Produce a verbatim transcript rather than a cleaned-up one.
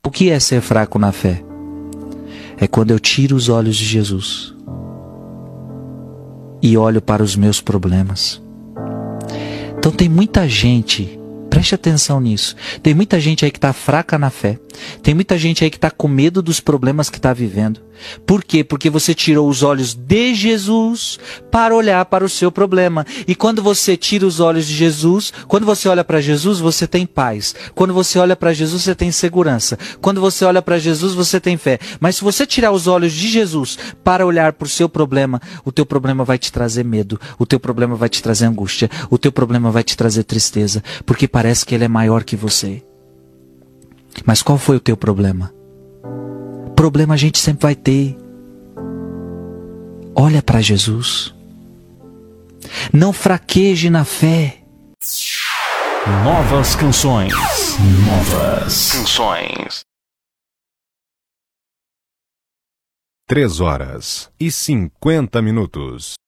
O que é ser fraco na fé? É quando eu tiro os olhos de Jesus e olho para os meus problemas. Então tem muita gente, preste atenção nisso, tem muita gente aí que está fraca na fé, tem muita gente aí que está com medo dos problemas que está vivendo. Por quê? Porque você tirou os olhos de Jesus para olhar para o seu problema. E quando você tira os olhos de Jesus, quando você olha para Jesus, você tem paz. Quando você olha para Jesus, você tem segurança. Quando você olha para Jesus, você tem fé. Mas se você tirar os olhos de Jesus para olhar para o seu problema, o teu problema vai te trazer medo, o teu problema vai te trazer angústia, o teu problema vai te trazer tristeza, porque parece que ele é maior que você. Mas qual foi o teu problema? Problema a gente sempre vai ter. Olha para Jesus. Não fraqueje na fé. Novas canções. Novas canções. Três horas e cinquenta minutos.